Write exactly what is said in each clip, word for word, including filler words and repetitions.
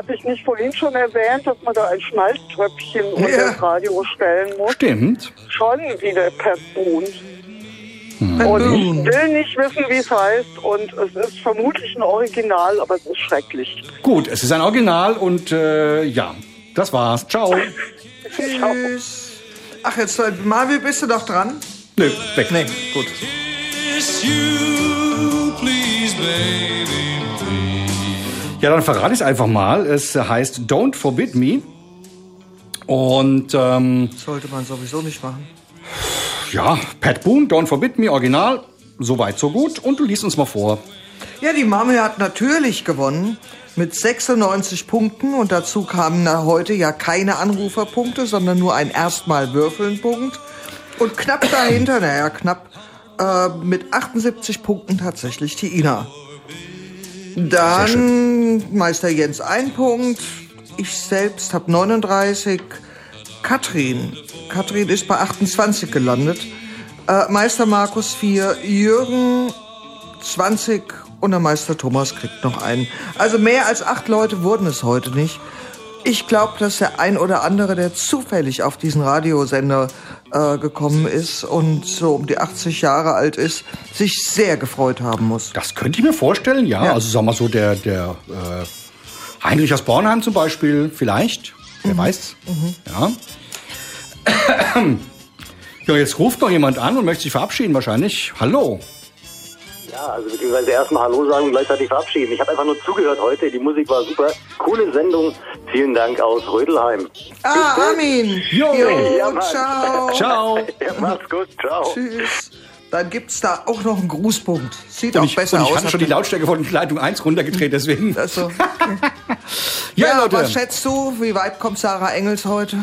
hatte ich nicht vorhin schon erwähnt, dass man da ein Schmalztröpfchen ja. unter das Radio stellen muss? Stimmt. Schon wieder Pat Boone. Hm. Und ich will nicht wissen, wie es heißt. Und es ist vermutlich ein Original, aber es ist schrecklich. Gut, es ist ein Original und äh, ja, das war's. Ciao. Tschüss. Ach, jetzt, Marvin, bist du doch dran? Nö, weg. Nee, gut. Ja, dann verrate ich es einfach mal. Es heißt Don't Forbid Me. Und ähm, sollte man sowieso nicht machen. Ja, Pat Boone, Don't Forbid Me, Original. So weit, so gut. Und du liest uns mal vor. Ja, die Mami hat natürlich gewonnen mit sechsundneunzig Punkten. Und dazu kamen na, heute ja keine Anruferpunkte, sondern nur ein Erstmal-Würfeln-Punkt. Und knapp dahinter, naja, knapp äh, mit achtundsiebzig Punkten tatsächlich die Ina. Dann Meister Jens ein Punkt. Ich selbst habe neununddreißig. Katrin. Katrin ist bei achtundzwanzig gelandet. Äh, Meister Markus vier. Jürgen zwanzig. Und der Meister Thomas kriegt noch einen. Also mehr als acht Leute wurden es heute nicht. Ich glaube, dass der ein oder andere, der zufällig auf diesen Radiosender äh, gekommen ist und so um die achtzig Jahre alt ist, sich sehr gefreut haben muss. Das könnte ich mir vorstellen, ja. ja. Also sagen wir so, der, der äh, Heinrich aus Bornheim zum Beispiel, vielleicht. Wer mhm. weiß. Mhm. Ja. Ja, jetzt ruft noch jemand an und möchte sich verabschieden wahrscheinlich. Hallo. Ja, also beziehungsweise erstmal Hallo sagen und gleichzeitig verabschieden. Ich habe einfach nur zugehört heute, die Musik war super. Coole Sendung. Vielen Dank aus Rödelheim. Ah, Armin. Jo, jo ja, ciao. Ciao. Ja, macht's gut, ciao. Tschüss. Dann gibt's da auch noch einen Grußpunkt. Sieht und auch ich, besser und ich aus. Ich hatte schon die Lautstärke von Leitung eins runtergedreht, deswegen. Also, okay. ja, ja, Leute. Was schätzt du? Wie weit kommt Sarah Engels heute?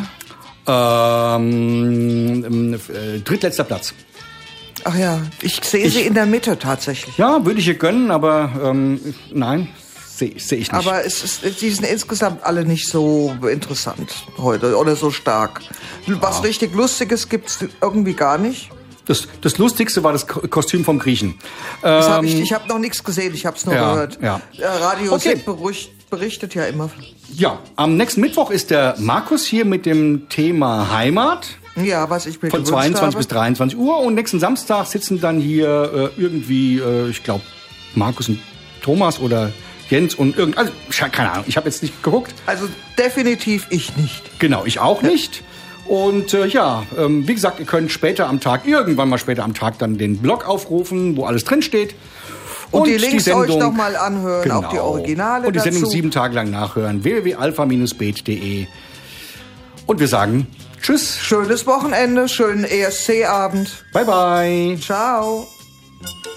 Ähm, äh, drittletzter Platz. Ach ja, ich sehe ich, sie in der Mitte tatsächlich. Ja, würde ich ihr gönnen, aber ähm, nein, sehe seh ich nicht. Aber es ist, die sind insgesamt alle nicht so interessant heute oder so stark. Was ja. richtig Lustiges gibt's irgendwie gar nicht. Das, das Lustigste war das Kostüm vom Griechen. Das ähm, hab ich ich habe noch nichts gesehen, ich habe es nur ja, gehört. Ja. Radio okay. Sick berichtet ja immer. Ja, am nächsten Mittwoch ist der Markus hier mit dem Thema Heimat. Ja, was ich mir Von gewünscht zweiundzwanzig habe. bis dreiundzwanzig Uhr. Und nächsten Samstag sitzen dann hier äh, irgendwie, äh, ich glaube, Markus und Thomas oder Jens und irgend... Also, keine Ahnung, ich habe jetzt nicht geguckt. Also definitiv ich nicht. Genau, ich auch ja. nicht. Und äh, ja, ähm, wie gesagt, ihr könnt später am Tag, irgendwann mal später am Tag dann den Blog aufrufen, wo alles drin steht. Und, und die Links die Sendung, euch nochmal anhören, genau, auch die Originale und die dazu. Sendung sieben Tage lang nachhören, w w w punkt alpha Bindestrich bet punkt de. Und wir sagen tschüss. Schönes Wochenende, schönen E S C-Abend. Bye, bye. Ciao.